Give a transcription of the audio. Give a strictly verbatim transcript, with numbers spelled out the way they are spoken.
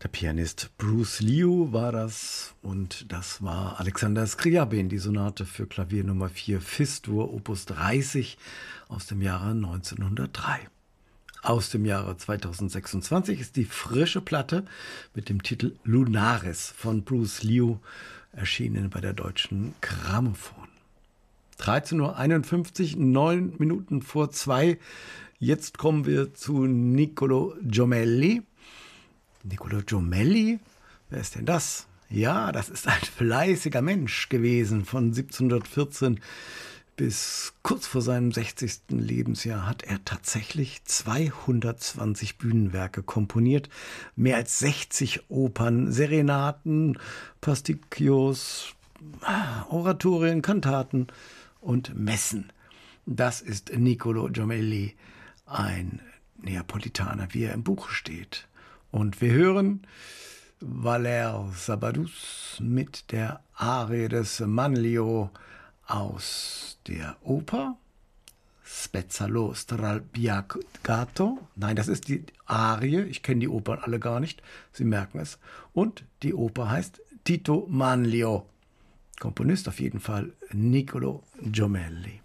Der Pianist Bruce Liu war das und das war Alexander Scriabin, die Sonate für Klavier Nummer vier Fis-Dur Opus dreißig aus dem Jahre neunzehnhundertdrei. Aus dem Jahre zweitausendsechsundzwanzig ist die frische Platte mit dem Titel Lunaris von Bruce Liu erschienen bei der Deutschen Grammophon. dreizehn Uhr einundfünfzig, neun Minuten vor zwei. Jetzt kommen wir zu Niccolò Jommelli. Niccolò Jommelli? Wer ist denn das? Ja, das ist ein fleißiger Mensch gewesen. Von siebzehnhundertvierzehn bis kurz vor seinem sechzigsten Lebensjahr hat er tatsächlich zweihundertzwanzig Bühnenwerke komponiert. Mehr als sechzig Opern, Serenaten, Pasticcios, Oratorien, Kantaten und Messen. Das ist Niccolò Jommelli, ein Neapolitaner, wie er im Buch steht. Und wir hören Valère Sabadus mit der Arie des Manlio aus der Oper Spezzalo Stralbiato. Nein, das ist die Arie. Ich kenne die Opern alle gar nicht. Sie merken es. Und die Oper heißt Tito Manlio. Komponist auf jeden Fall Niccolò Jommelli.